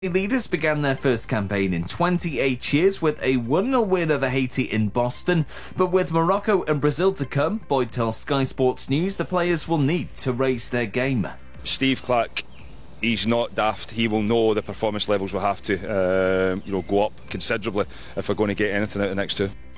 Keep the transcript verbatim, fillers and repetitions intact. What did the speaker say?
The leaders began their first campaign in twenty-eight years with a one nil win over Haiti in Boston, but with Morocco and Brazil to come, Boyd tells Sky Sports News the players will need to raise their game. Steve Clarke, he's not daft. He will know the performance levels will have to uh, you know, go up considerably if we're going to get anything out of the next two.